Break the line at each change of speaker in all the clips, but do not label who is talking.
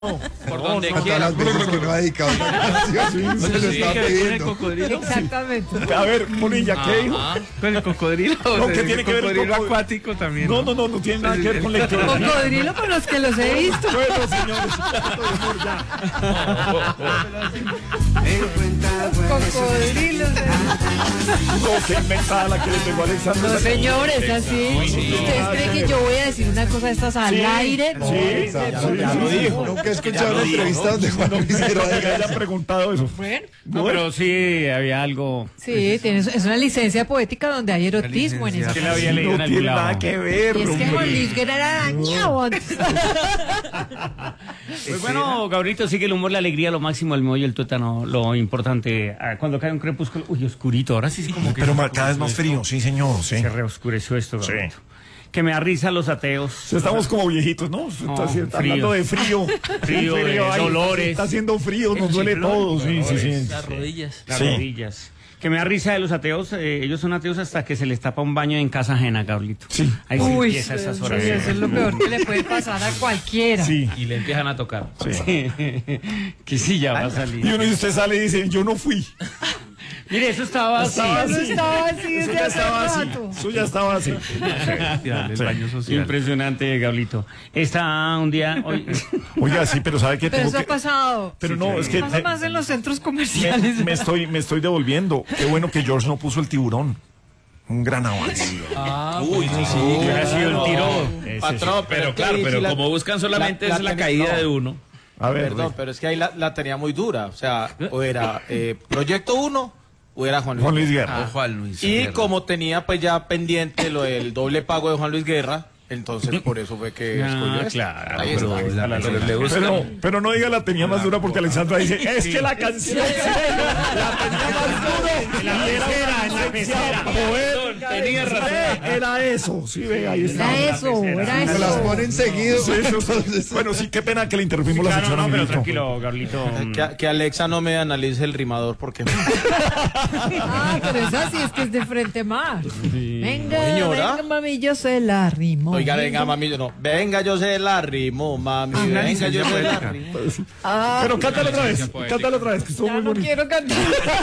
Por donde
todas
quiera.
las veces que no ha dedicado una canción, no se lo está pidiendo.
Cocodrilo.
Exactamente.
A ver, Polilla, ¿qué dijo?
Con el cocodrilo.
No, ¿qué tiene
el
que ver el
cocodrilo
cocodrilo?
acuático también.
No tiene nada que ver con lectura.
Cocodrilo con los que los he visto.
Bueno, señores, ya.
Cocodrilos.
No, qué inventada la que le pegó a Alexandra.
No, señores, así. ¿Ustedes creen que yo voy a decir una cosa de estas al aire? No,
Sí, ya lo dijo.
Nunca he escuchado una entrevista donde Juan Luis Guerra
Que
diga
le hayan preguntado eso.
Bueno,
No, pero sí había algo.
sí, es una licencia poética donde hay erotismo en eso.
Que le había leído en
No
algún
tiene nada
lado.
que ver,
Y es que
hombre.
Juan Luis Guerra era dañado antes.
Pues bueno, Gabrielito, sigue el humor, la alegría, lo máximo, el meollo, el tuétano, lo importante. Cuando cae un crepúsculo, uy, oscurito, ahora sí es como que...
Pero cada vez más frío, sí, señor, sí.
Se reoscureció esto, Gabrielito. Que me da risa los ateos.
Estamos como viejitos, ¿no? Está hablando de frío.
Frío, de
ay,
dolores.
Está haciendo frío, nos duele todo. Sí.
Las rodillas.
Las
Sí.
rodillas. Que me da risa de los ateos, ellos son ateos hasta que se les tapa un baño en casa ajena, Gabrielito.
Sí.
Ahí sí
Uy,
empieza esas
sí,
horas.
eso es lo peor que le puede pasar a cualquiera.
Sí.
Y le empiezan a tocar.
Que sí, ya va a salir.
Y uno y usted sale y dice, yo no fui.
Mire, eso estaba así.
Eso estaba así
Eso
desde
ya
hace
estaba así.
rato.
Eso ya estaba así.
El baño social. Impresionante, Gablito. Está un día hoy.
Oiga, sí, pero ¿sabe qué?
Pero
Tengo
eso
que...
ha pasado.
Pero no, es que...
Pasa más en los centros comerciales.
Me estoy devolviendo. Qué bueno que George no puso el tiburón. Un gran avance.
Uy, sí.
Hubiera sido el tiro.
Patrón, pero claro, pero como buscan solamente es la caída de uno.
A ver,
Perdón, pero es que ahí la tenía muy dura. O sea, o era Proyecto 1 o era Juan
Juan
Luis
Luis
Guerra.
Guerra.
Juan Luis.
Y como tenía pues ya pendiente lo del doble pago de Juan Luis Guerra, entonces por eso fue que escogió esto.
Claro,
Ahí
pero
está.
Pero le gusta.
Pero no diga la tenía más dura porque Alexandra dice, es que la canción la tenía más dura.
En la pecera, en la pecera.
Tenía razón.
Era eso, sí, ve, ahí está.
Era eso, era
Se las
eso.
ponen seguido.
Sí,
Entonces,
Bueno, sí, qué pena que le interrumpimos la
Claro,
sección.
no, pero
amiguito.
tranquilo, Gablito.
Que Alexa no me analice el rimador porque
Ah, pero esa sí es que es de frente más. Venga,
Señora.
venga, mami, yo se la rimo.
oiga, venga mami, no, venga yo se la rimo, mami, venga yo se la rimo.
Ah,
Pero cántalo otra vez, que estuvo
ya
muy
no
bonito.
quiero cantar.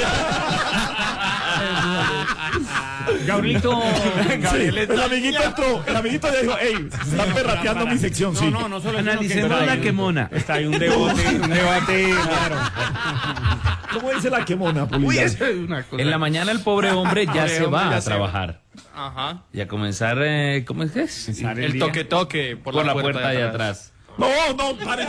Gablito.
Sí, el amiguito ya dijo, hey, están perrateando mi sección, sí.
No solo
Analicemos la quemona.
Está ahí un debate, claro.
¿Cómo dice la quemona, Polilla?
En la mañana el pobre hombre ya se va a trabajar.
Ajá.
Y a comenzar, ¿cómo es que es?
El toque por
Por la puerta de atrás.
No, pare.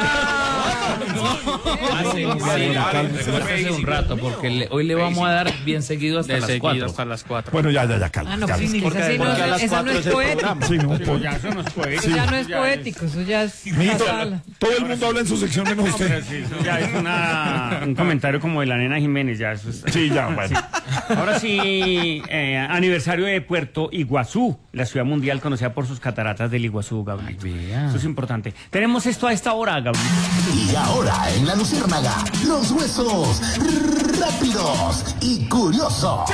Hace un rato, porque hoy le vamos a dar bien seguido hasta las 4.
hasta las 4.
Bueno, ya, calma.
Ah, no,
calma.
pues esa sí no,
Porque a las
esa no
4
es
es el
poético.
programa.
Sí, no,
Pero ya eso no es poético.
Eso ya no es poético, eso ya es
Mijito,
pasada.
todo el mundo habla en su sección menos usted.
Sí, eso ya es un comentario como de la nena Jiménez, ya eso es.
Sí, ya, bueno.
Ahora sí, aniversario de Puerto Iguazú, la ciudad mundial conocida por sus cataratas del Iguazú, Gabriel. Eso es importante. Tenemos esto a esta hora, Gabriel.
Y ahora en la Luciérnaga, los huesos rápidos y curiosos.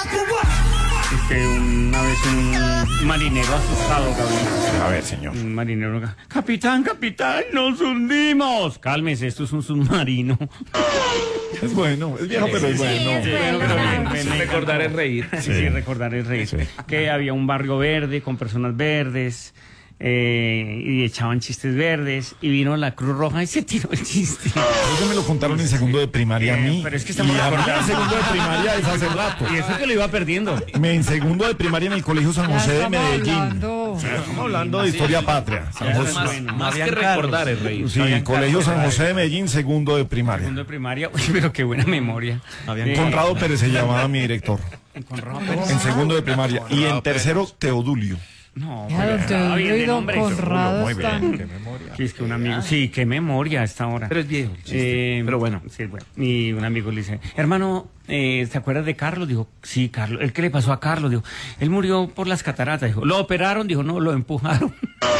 Una vez un marinero asustado, Gabriel.
A ver, señor.
Un marinero. Capitán, nos hundimos. Cálmese, esto es un submarino.
Es bueno, es viejo, pero es bueno.
Recordar es reír.
Sí, recordar es reír.
Sí.
Que había un barrio verde con personas verdes. Y echaban chistes verdes y vino la Cruz Roja y se tiró el chiste.
Eso me lo contaron en segundo de primaria a mí.
Pero es que estamos
y a mí
recordando.
en segundo de primaria es hace rato.
Y eso que lo iba perdiendo.
En segundo de primaria en el Colegio San
Ya
José de
estamos
Medellín.
hablando.
Estamos hablando de historia patria. San José.
Más que recordar es reír.
Sí, Colegio San José de Medellín, segundo de primaria.
Segundo de primaria. Uy, pero qué buena memoria.
Conrado Pérez se llamaba mi director.
Conrado Pérez.
En segundo de primaria. Y en tercero, Teodulio.
No,
Ya,
pero
don
estaba bien de
Teodoro y don
nombre.
Conrado
Muy bien,
están.
qué memoria.
Sí, es que un amigo. Sí, qué memoria a esta hora.
Pero es viejo.
Pero bueno. Sí, bueno. Y un amigo le dice, hermano, ¿te acuerdas de Carlos? Dijo, sí, Carlos. ¿El qué le pasó a Carlos? Dijo, él murió por las cataratas. Dijo, ¿lo operaron? Dijo, no, lo empujaron.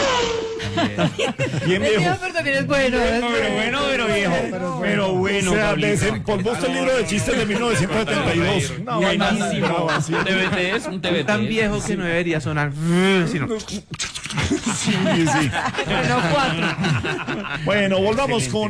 Bien
Es
viejo.
viejo, pero también es bueno.
Pero viejo. Pero bueno.
O sea,
Gabriel.
desempolvó este libro de chistes de 1972. Una vaina
Buenísimo.
brava, sí.
Un TBT es un TBT.
Tan viejo que no debería sonar. Sino...
Sí.
Pero no 4.
Bueno, volvamos con